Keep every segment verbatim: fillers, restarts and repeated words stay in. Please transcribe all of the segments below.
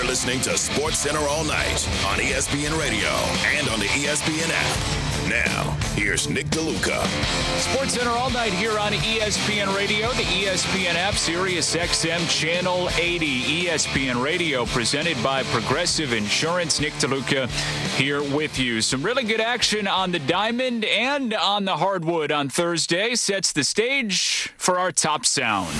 listening to Sports Center all night on E S P N Radio and on the E S P N app. Now, here's Nick DeLuca. Sports Center all night here on E S P N Radio, the E S P N app, Sirius X M Channel eighty. E S P N Radio presented by Progressive Insurance. Nick DeLuca here with you. Some really good action on the diamond and on the hardwood on Thursday sets the stage for our top sound.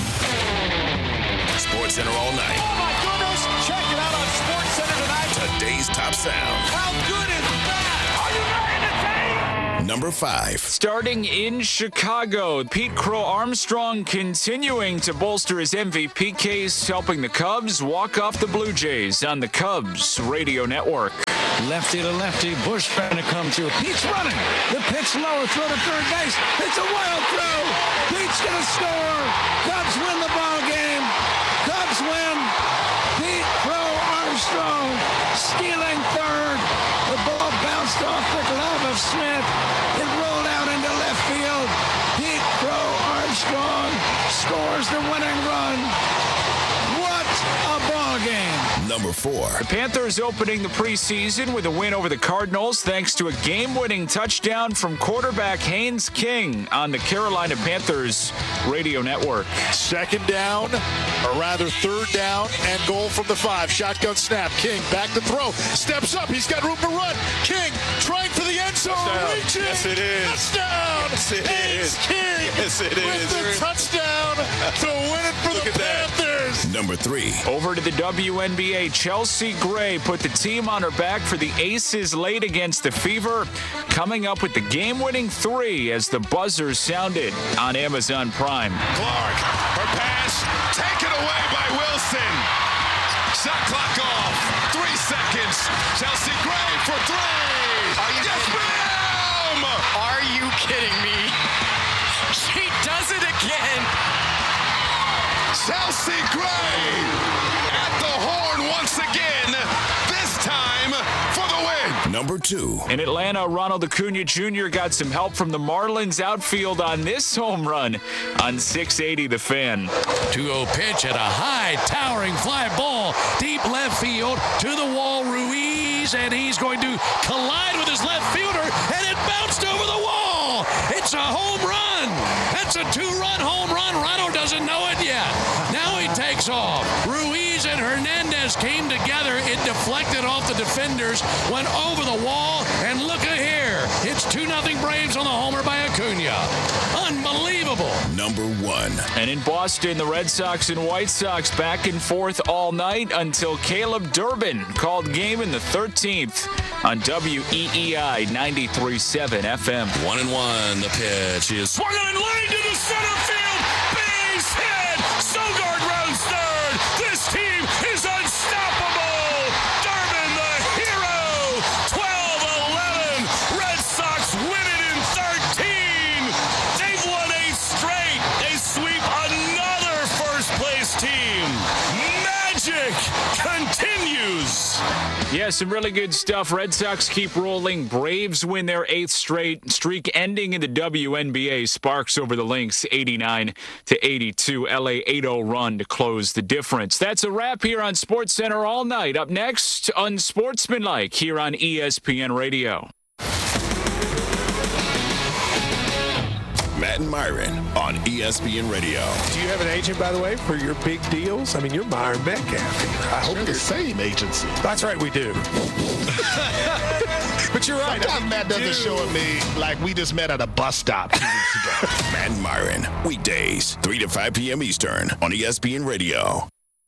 Sports Center all night. Oh my goodness! Check it out on Sports Center tonight. Today's top sound. How good is that? Are you ready to take? Number five. Starting in Chicago, Pete Crow Armstrong continuing to bolster his M V P case, helping the Cubs walk off the Blue Jays on the Cubs Radio Network. Lefty to lefty, Bush trying to come through. Pete's running. The pitch lower, throw to third base. It's a wild throw. Pete's going to score. Cubs win the ball game. Cubs win. Pete Crow Armstrong stealing third. The ball bounced off the glove of Smith. It rolled out into left field. Pete Crow Armstrong scores the winning run. What a ball game. Number four. The Panthers opening the preseason with a win over the Cardinals thanks to a game-winning touchdown from quarterback Haynes King on the Carolina Panthers Radio Network. Second down, or rather third down, and goal from the five. Shotgun snap. King back to throw. Steps up. He's got room to run. King trying for the end zone. Touchdown. Reaching. Yes, it is. Touchdown. Yes, it Haynes is. King Yes, it with is. the touchdown to win it for Look the at that. Panthers. Number three. Over to the W N B A, Chelsea Gray put the team on her back for the Aces late against the Fever, coming up with the game-winning three as the buzzer sounded on Amazon Prime. Clark, her pass, taken away by Wilson. Shot clock off. Three seconds. Chelsea Gray for three. Are you yes, kidding? ma'am. Are you kidding me? She does it again. Chelsea Gray at the horn once again. This time for the win. Number two. In Atlanta, Ronald Acuna Junior got some help from the Marlins outfield on this home run on six eighty The Fan. two oh pitch at a high, towering fly ball. Deep left field to the wall, Ruiz, and he's going to collide with his left fielder, and it bounced over the wall. It's a home run. That's a two-run home run. Ronald doesn't know it yet. Now he takes off. Ruiz and Hernandez came together. It deflected off the defenders, went over the wall, and look at here. It's two nothing Braves on the homer by Acuna. Unbelievable. Number one. And in Boston, the Red Sox and White Sox back and forth all night until Caleb Durbin called game in the thirteenth on W E E I ninety-three point seven F M. One and one. The pitch is swung on and lined to the center field. Base hit. Sogard rounds third. This team is unstoppable. Durbin, the hero. twelve eleven. Red Sox win it in thirteen. They've won eight straight. They sweep another first-place team. Magic continues. Yeah, some really good stuff. Red Sox keep rolling. Braves win their eighth straight, streak ending in the W N B A. Sparks over the Lynx, eighty-nine to eighty-two. L A eight oh run to close the difference. That's a wrap here on Sports Center all night. Up next, Unsportsmanlike here on E S P N Radio. Matt and Myron on E S P N Radio. Do you have an agent, by the way, for your big deals? I mean, you're Myron Metcalf here. I hope They're the same agency. That's right, we do. But you're right. Sometimes Matt doesn't show at me like we just met at a bus stop two weeks ago. Matt and Myron, weekdays, three to five p.m. Eastern on E S P N Radio.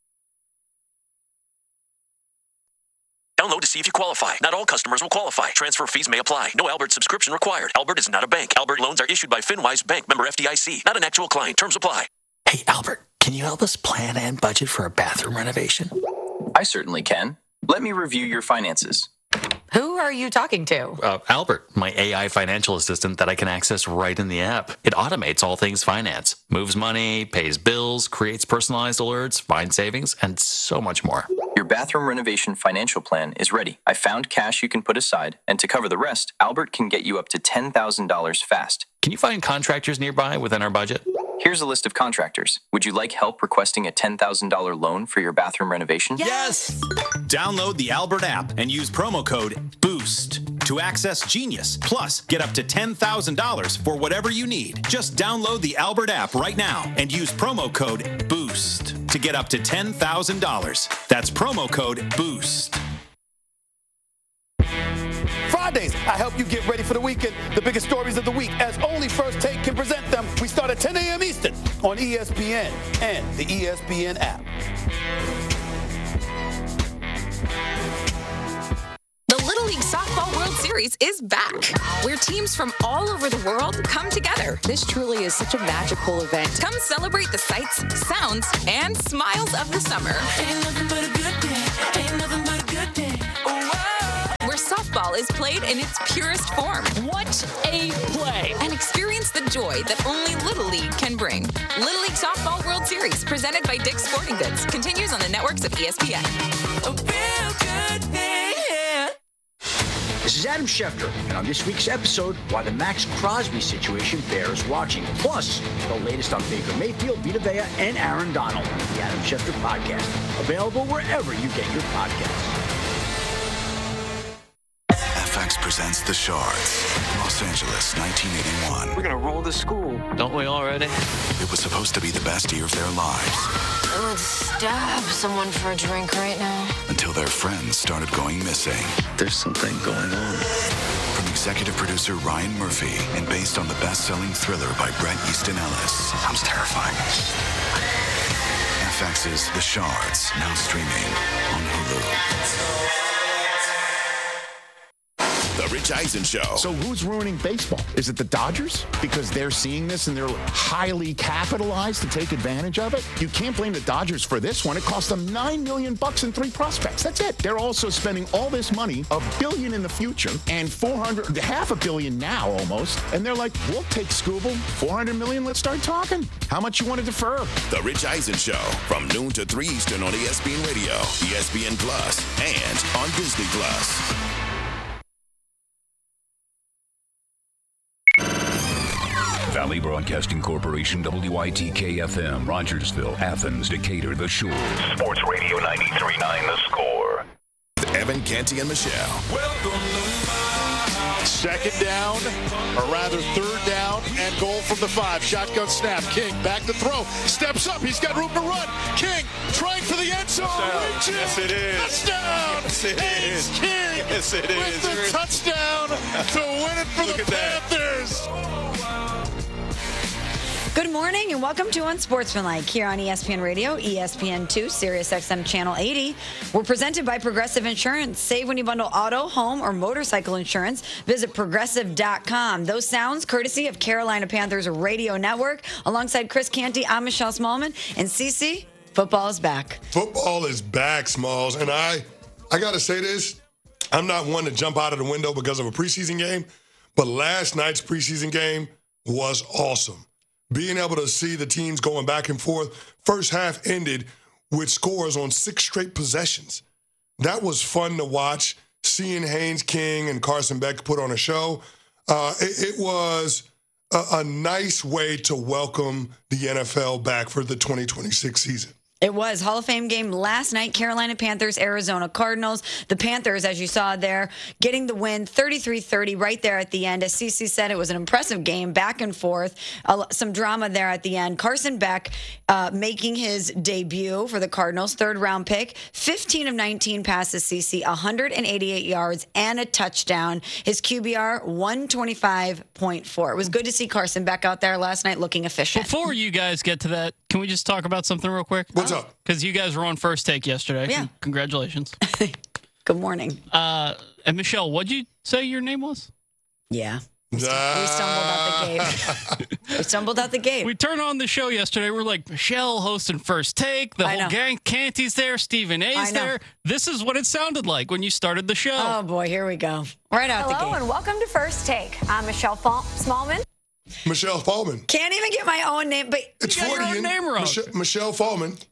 Download to see if you qualify. Not all customers will qualify. Transfer fees may apply. No Albert subscription required. Albert is not a bank. Albert loans are issued by FinWise Bank, member F D I C. Not an actual client. Terms apply. Hey, Albert, can you help us plan and budget for a bathroom renovation? I certainly can. Let me review your finances. Who are you talking to? Uh, Albert, my A I financial assistant that I can access right in the app. It automates all things finance, moves money, pays bills, creates personalized alerts, finds savings, and so much more. Your bathroom renovation financial plan is ready. I found cash you can put aside, and to cover the rest, Albert can get you up to ten thousand dollars fast. Can you find contractors nearby within our budget? Here's a list of contractors. Would you like help requesting a ten thousand dollars loan for your bathroom renovation? Yes! Download the Albert app and use promo code BOOST to access Genius. Plus, get up to ten thousand dollars for whatever you need. Just download the Albert app right now and use promo code BOOST to get up to ten thousand dollars. That's promo code BOOST. Fridays, I help you get ready for the weekend. The biggest stories of the week, as only First Take can present them. We start at ten a.m. Eastern on E S P N and the E S P N app. The Little League Softball World Series is back, where teams from all over the world come together. This truly is such a magical event. Come celebrate the sights, sounds, and smiles of the summer. Ain't nothing but a good day. Ain't nothing but a good day. Where softball is played in its purest form. What a play! And experience the joy that only Little League can bring. Little League Softball World Series, presented by Dick's Sporting Goods, continues on the networks of E S P N. A real good day. This is Adam Schefter, and on this week's episode, why the Max Crosby situation bears watching. Plus, the latest on Baker Mayfield, Vita Vea, and Aaron Donald. The Adam Schefter Podcast, available wherever you get your podcasts. F X presents The Shards, Los Angeles, nineteen eighty-one. We're gonna roll the school. Don't we already? It was supposed to be the best year of their lives. I would stab someone for a drink right now. Until their friends started going missing. There's something going on. From executive producer Ryan Murphy and based on the best-selling thriller by Bret Easton Ellis. Sounds terrifying. F X's The Shards, now streaming on Hulu. The Rich Eisen Show. So who's ruining baseball? Is it the Dodgers? Because they're seeing this and they're highly capitalized to take advantage of it? You can't blame the Dodgers for this one. It cost them nine million bucks in three prospects. That's it. They're also spending all this money, a billion in the future, and four hundred, half a billion now almost. And they're like, we'll take Scooble, four hundred million, let's start talking. How much you want to defer? The Rich Eisen Show, from noon to three Eastern on E S P N Radio, E S P N Plus, and on Disney Plus. Valley Broadcasting Corporation, W I T K F M, Rogersville, Athens, Decatur, The Shore. Sports Radio ninety-three point nine, The Score. With Evan, Canty, and Michelle. Second down, or rather third down, and goal from the five. Shotgun snap. King back to throw. Steps up. He's got room to run. King trying for the end zone. Reaching. Yes, it is. Touchdown. Yes, it Hayes is. King Yes, it with is. the touchdown to win it for Look the at that. Panthers. Good morning and welcome to Unsportsmanlike here on E S P N Radio, E S P N two, Sirius X M Channel eighty. We're presented by Progressive Insurance. Save when you bundle auto, home, or motorcycle insurance. Visit progressive dot com. Those sounds courtesy of Carolina Panthers Radio Network. Alongside Chris Canty, I'm Michelle Smallman. And Cece, football is back. Football is back, Smalls. And I, I got to say this. I'm not one to jump out of the window because of a preseason game. But last night's preseason game was awesome. Being able to see the teams going back and forth. First half ended with scores on six straight possessions. That was fun to watch. Seeing Haynes King and Carson Beck put on a show. Uh, it, it was a, a nice way to welcome the N F L back for the twenty twenty-six season. It was Hall of Fame game last night, Carolina Panthers, Arizona Cardinals. The Panthers, as you saw there, getting the win thirty-three thirty right there at the end. As Cece said, it was an impressive game, back and forth. Uh, some drama there at the end. Carson Beck uh, making his debut for the Cardinals, third round pick, fifteen of nineteen passes, Cece, one hundred eighty-eight yards and a touchdown. His Q B R, one twenty-five point four. It was good to see Carson Beck out there last night looking efficient. Before you guys get to that, can we just talk about something real quick? What's up? Because you guys were on First Take yesterday. Yeah. Congratulations. Good morning. Uh, and Michelle, what'd you say your name was? Yeah. We stumbled out the gate. We stumbled out the gate. We turned on the show yesterday. We're like, Michelle hosting First Take. The I whole know. gang. Canty's there. Stephen I A's know. there. This is what it sounded like when you started the show. Oh, boy. Here we go. Right out the Hello gate. and welcome to First Take. I'm Michelle Fa- Smallman. Michelle Fallman. Can't even get my own name, but It's you got your forty. own and name wrong. Mich- Michelle Fallman. Can't,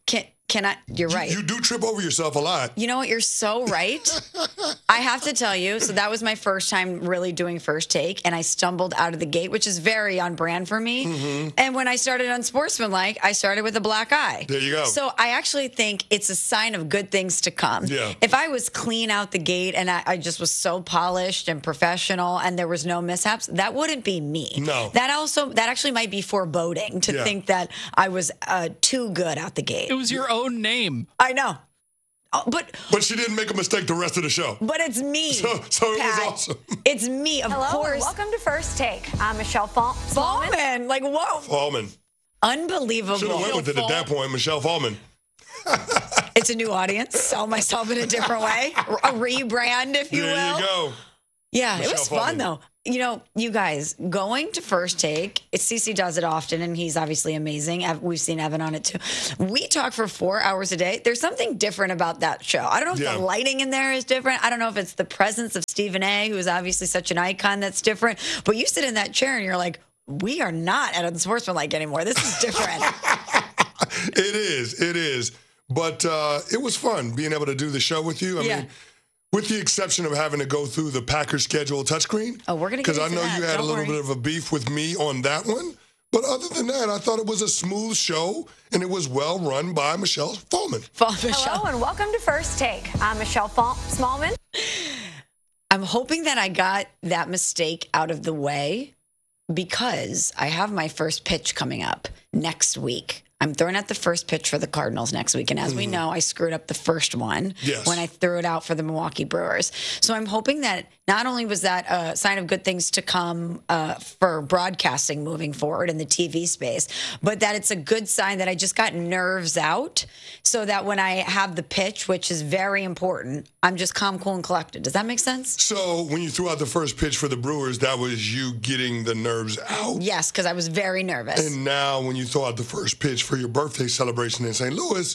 Can I? You're right. You, you do trip over yourself a lot. You know what? You're so right. I have to tell you. So that was my first time really doing First Take, and I stumbled out of the gate, which is very on brand for me. Mm-hmm. And when I started on Sportsmanlike, I started with a black eye. There you go. So I actually think it's a sign of good things to come. Yeah. If I was clean out the gate and I, I just was so polished and professional, and there was no mishaps, that wouldn't be me. No. That also that actually might be foreboding to Yeah. think that I was uh, too good out the gate. It was your own name. I know. Oh, but But she didn't make a mistake the rest of the show. but it's me. So, so it Pat. was awesome. It's me, of Hello, and course. welcome to First Take. I'm Michelle Fal- Smallman. Fallman, like whoa, Fallman. unbelievable. Should have went with it at that point, Michelle Fallman. It's a new audience. Sell myself in a different way. A rebrand, if you there will. you go. Yeah, Michelle it was Fallman. fun though. You know, you guys going to First Take. It's C C does it often, and he's obviously amazing. Ev- We've seen Evan on it too. We talk for four hours a day. There's something different about that show. I don't know if Yeah. the lighting in there is different. I don't know if it's the presence of Stephen A., who is obviously such an icon, that's different. But you sit in that chair and you're like, we are not at Unsportsmanlike anymore. This is different. It is. It is. But uh, it was fun being able to do the show with you. I Yeah. mean, with the exception of having to go through the Packers schedule touchscreen. Oh, we're gonna get Because I into know that. you had Don't a little worry. bit of a beef with me on that one. But other than that, I thought it was a smooth show, and it was well run by Michelle Fallman. Hello, and welcome to First Take. I'm Michelle Fal- Smallman. I'm hoping that I got that mistake out of the way because I have my first pitch coming up next week. I'm throwing out the first pitch for the Cardinals next week. And as we know, I screwed up the first one Yes. when I threw it out for the Milwaukee Brewers. So I'm hoping that not only was that a sign of good things to come uh, for broadcasting moving forward in the T V space, but that it's a good sign that I just got nerves out so that when I have the pitch, which is very important, I'm just calm, cool, and collected. Does that make sense? So when you threw out the first pitch for the Brewers, that was you getting the nerves out. Yes, because I was very nervous. And now when you throw out the first pitch for your birthday celebration in Saint Louis,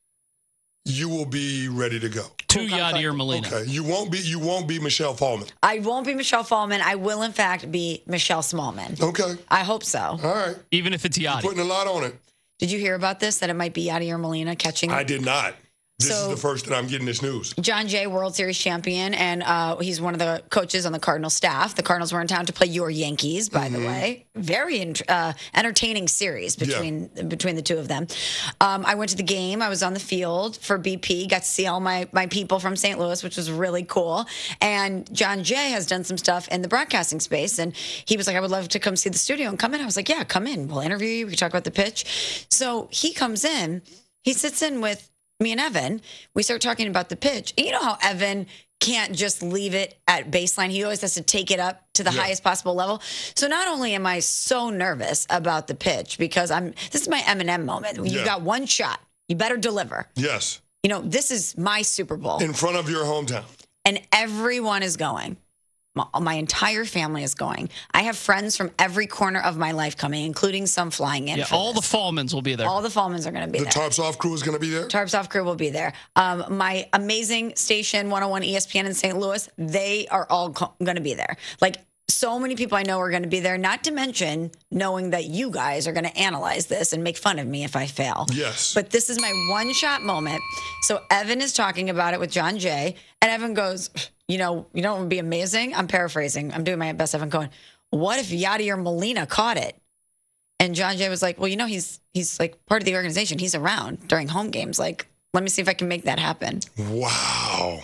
you will be ready to go. To Yadier Molina. Okay. You won't be you won't be Michelle Fallman. I won't be Michelle Fallman. I will, in fact, be Michelle Smallman. Okay. I hope so. All right. Even if it's Yadi. Putting a lot on it. Did you hear about this, that it might be Yadier Molina catching? I did not. This So- is the first that I'm getting this news. John Jay, World Series champion, and uh, he's one of the coaches on the Cardinals staff. The Cardinals were in town to play your Yankees, by Mm-hmm. the way. Very int- uh, entertaining series between between the two of them. Um, I went to the game. I was on the field for B P. Got to see all my my people from Saint Louis, which was really cool. And John Jay has done some stuff in the broadcasting space, and he was like, "I would love to come see the studio and come in." I was like, "Yeah, come in. We'll interview you. We can talk about the pitch." So he comes in. He sits in with me and Evan. We start talking about the pitch. And you know how Evan can't just leave it at baseline. He always has to take it up to the Yeah. highest possible level. So not only am I so nervous about the pitch because I'm this is my Eminem moment. You Yeah. got one shot. You better deliver. Yes. You know, this is my Super Bowl. In front of your hometown. And everyone is going. My, my entire family is going. I have friends from every corner of my life coming, including some flying in. Yeah, for all this. the Fallmans will be there. All the Fallmans are going to be The there. Tarps Off crew is going to be there? Tarps Off crew will be there. Um, my amazing station, one oh one E S P N in Saint Louis, they are all co- going to be there. Like, so many people I know are going to be there, not to mention knowing that you guys are going to analyze this and make fun of me if I fail. Yes. But this is my one-shot moment. So Evan is talking about it with John Jay, and Evan goes, you know, you know what would be amazing? I'm paraphrasing. I'm doing my best, Evan, going, what if Yadier Molina caught it? And John Jay was like, well, you know, he's he's like part of the organization. He's around during home games. Like, let me see if I can make that happen. Wow.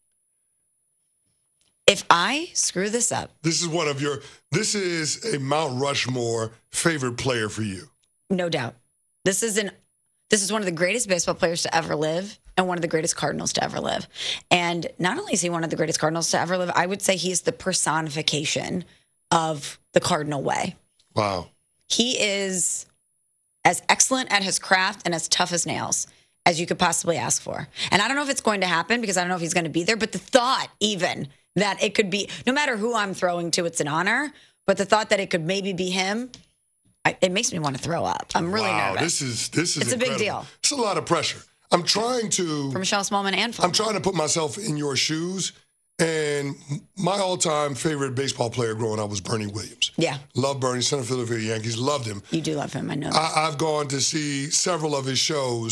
If I screw this up. This is one of your, this is a Mount Rushmore favorite player for you. No doubt. This is an this is one of the greatest baseball players to ever live and one of the greatest Cardinals to ever live. And not only is he one of the greatest Cardinals to ever live, I would say he's the personification of the Cardinal way. Wow. He is as excellent at his craft and as tough as nails as you could possibly ask for. And I don't know if it's going to happen because I don't know if he's going to be there, but the thought even that it could be, no matter who I'm throwing to, it's an honor, but the thought that it could maybe be him, I, it makes me want to throw up. I'm really wow, nervous. This is this is It's a big incredible. deal. It's a lot of pressure. I'm trying to For Michelle Smallman and I'm Fallman. trying to put myself in your shoes. And my all-time favorite baseball player growing up was Bernie Williams. Yeah, Love Bernie, center fielder for the Yankees. Loved him. you do love him. I know. that. I, I've gone to see several of his shows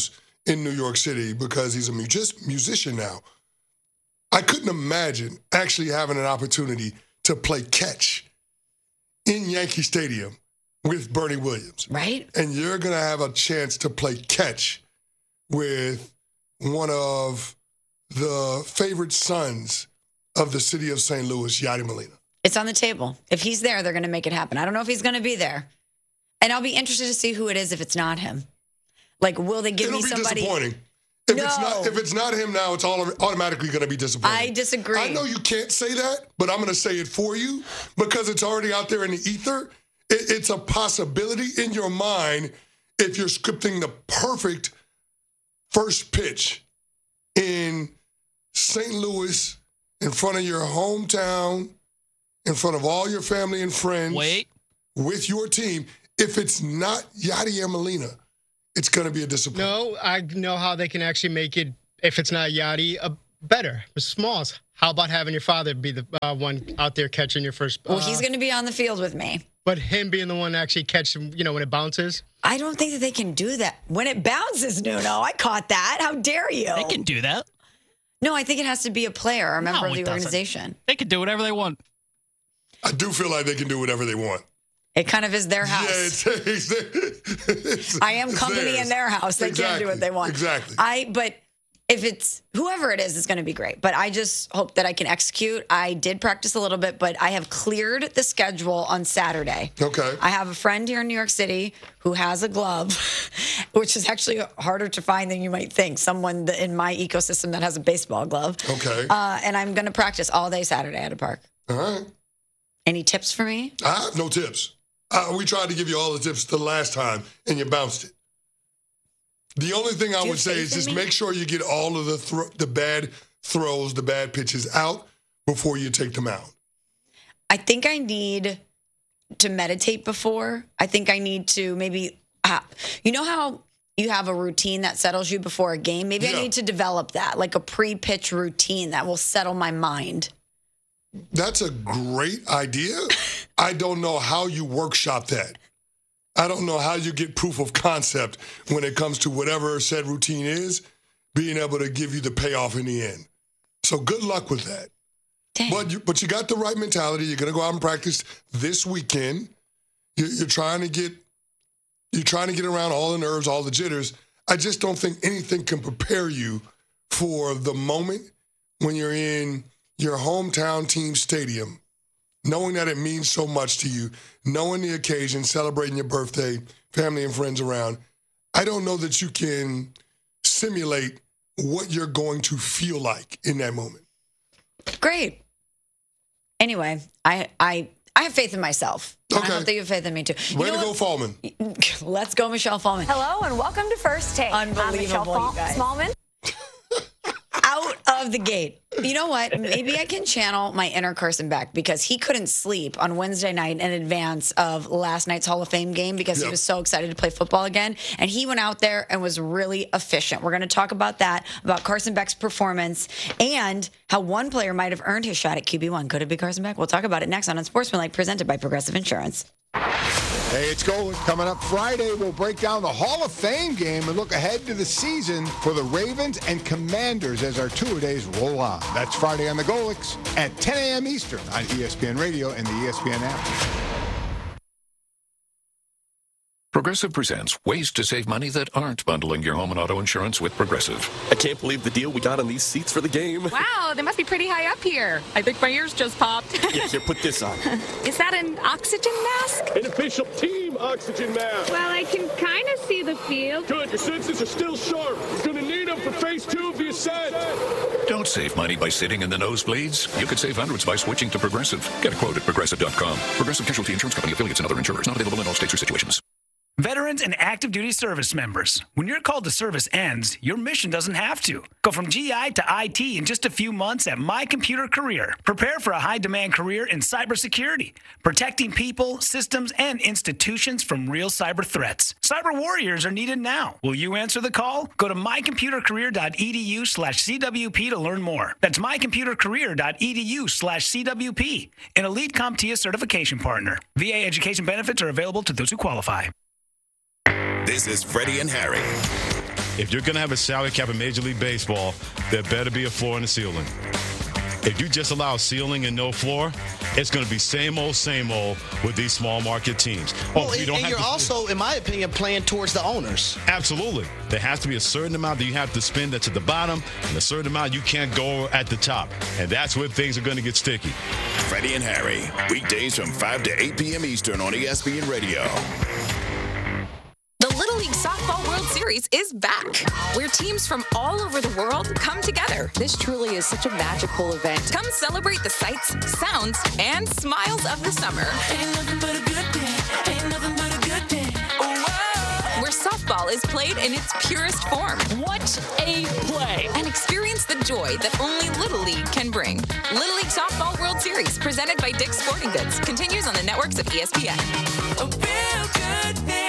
in New York City because he's a music- musician now. I couldn't imagine actually having an opportunity to play catch in Yankee Stadium with Bernie Williams. Right. And you're going to have a chance to play catch with one of the favorite sons of the city of Saint Louis, Yadi Molina. It's on the table. If he's there, they're going to make it happen. I don't know if he's going to be there. And I'll be interested to see who it is if it's not him. Like, will they give It'll me be somebody? disappointing. If no. it's not if it's not him now, it's all automatically going to be disappointing. I disagree. I know you can't say that, but I'm going to say it for you because it's already out there in the ether. It, it's a possibility in your mind if you're scripting the perfect first pitch in Saint Louis in front of your hometown, in front of all your family and friends. Wait. With your team. If it's not Yadier Molina, it's going to be a disappointment. No, I know how they can actually make it, if it's not Yadi, uh, better. With Smalls, how about having your father be the uh, one out there catching your first? Uh, Well, he's going to be on the field with me. But him being the one to actually catch him, you know, when it bounces? I don't think that they can do that. When it bounces, Nuno, I caught that. How dare you? They can do that. No, I think it has to be a player or a member No, of the it doesn't. organization. They can do whatever they want. I do feel like they can do whatever they want. It kind of is their house. Yeah, it's, it's, it's, I am it's company theirs. in their house. They exactly. can do what they want. Exactly. I, but if it's whoever it is, it's going to be great. But I just hope that I can execute. I did practice a little bit, but I have cleared the schedule on Saturday. Okay. I have a friend here in New York City who has a glove, which is actually harder to find than you might think. Someone that in my ecosystem that has a baseball glove. Okay. Uh, and I'm going to practice all day Saturday at a park. All right. Any tips for me? I have no tips. Uh, we tried to give you all the tips the last time, and you bounced it. The only thing I Do you would say faith is in just me? make sure you get all of the thro- the bad throws, the bad pitches out before you take the mound. I think I need to meditate before. I think I need to maybe, uh, you know how you have a routine that settles you before a game? Maybe Yeah. I need to develop that, like a pre-pitch routine that will settle my mind. That's a great idea. I don't know how you workshop that. I don't know how you get proof of concept when it comes to whatever said routine is, being able to give you the payoff in the end. So good luck with that. Dang. But you, but you got the right mentality. You're going to go out and practice this weekend. You're, you're trying to get you're trying to get around all the nerves, all the jitters. I just don't think anything can prepare you for the moment when you're in your hometown team stadium, knowing that it means so much to you, knowing the occasion, celebrating your birthday, family and friends around. I don't know that you can simulate what you're going to feel like in that moment. Great. Anyway, I I I have faith in myself. Okay. I hope that you have faith in me too. You Way know to go, what? Fallman. Let's go, Michelle Fallman. Hello and welcome to First Take. I'm Michelle Unbelievable, Fall- you guys. Smallman. Out of the gate. You know what? Maybe I can channel my inner Carson Beck because he couldn't sleep on Wednesday night in advance of last night's Hall of Fame game because Yep. he was so excited to play football again. And he went out there and was really efficient. We're going to talk about that, about Carson Beck's performance and how one player might have earned his shot at Q B one. Could it be Carson Beck? We'll talk about it next on Unsportsmanlike, presented by Progressive Insurance. Hey, it's Gold. Coming up Friday, we'll break down the Hall of Fame game and look ahead to the season for the Ravens and Commanders as our two-a-days roll on. That's Friday on the Golics at ten a.m. Eastern on E S P N Radio and the E S P N app. Progressive presents ways to save money that aren't bundling your home and auto insurance with Progressive. I can't believe the deal we got on these seats for the game. Wow, they must be pretty high up here. I think my ears just popped. Yeah, here, put this on. Is that an oxygen mask? An official team oxygen mask. Well, I can kind of see the field. Good, your senses are still sharp. He's going to need them for phase two of the ascent. Don't save money by sitting in the nosebleeds. You could save hundreds by switching to Progressive. Get a quote at progressive dot com. Progressive Casualty Insurance Company, affiliates, and other insurers. Not available in all states or situations. Veterans and active duty service members, when your call to service ends, your mission doesn't have to. Go from G I to I T in just a few months at My Computer Career. Prepare for a high-demand career in cybersecurity, protecting people, systems, and institutions from real cyber threats. Cyber warriors are needed now. Will you answer the call? Go to my computer career dot e d u slash C W P to learn more. That's my computer career dot e d u slash C W P, an elite CompTIA certification partner. V A education benefits are available to those who qualify. This is Freddie and Harry. if you're going to have a salary cap in Major League Baseball, there better be a floor and a ceiling. If you just allow ceiling and no floor, it's going to be same old, same old with these small market teams. Well, oh, you and, don't and have you're to, also, in my opinion, playing towards the owners. Absolutely. There has to be a certain amount that you have to spend that's at the bottom and a certain amount you can't go at the top. And that's where things are going to get sticky. Freddie and Harry, weekdays from five to eight p.m. Eastern on E S P N Radio. The Little League Softball World Series is back, where teams from all over the world come together. This truly is such a magical event. Come celebrate the sights, sounds, and smiles of the summer. Ain't nothing but a good day. Ain't nothing but a good day. Whoa. Where softball is played in its purest form. What a play! And experience the joy that only Little League can bring. Little League Softball World Series, presented by Dick's Sporting Goods, continues on the networks of E S P N. A real good day.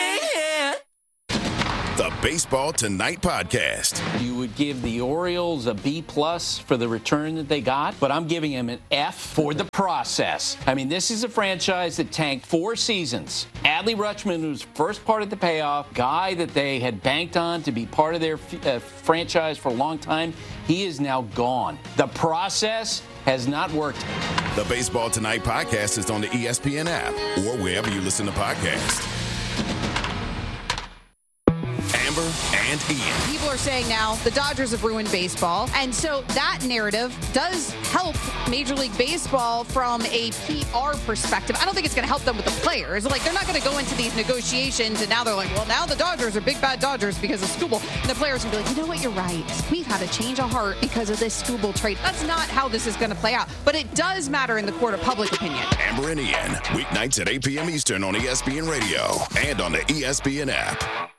The Baseball Tonight podcast. You would give the Orioles a B plus for the return that they got, but I'm giving them an F for the process. I mean, this is a franchise that tanked four seasons. Adley Rutschman was first part of the payoff, guy that they had banked on to be part of their uh, franchise for a long time. He is now gone. The process has not worked. The Baseball Tonight podcast is on the E S P N app or wherever you listen to podcasts. Amber and Ian. People are saying now the Dodgers have ruined baseball. And so that narrative does help Major League Baseball from a P R perspective. I don't think it's going to help them with the players. Like, they're not going to go into these negotiations and now they're like, well, now the Dodgers are big bad Dodgers because of Skubal. And the players will be like, you know what, you're right. We've had a change of heart because of this Skubal trade. That's not how this is going to play out. But it does matter in the court of public opinion. Amber and Ian, weeknights at eight p.m. Eastern on E S P N Radio and on the E S P N app.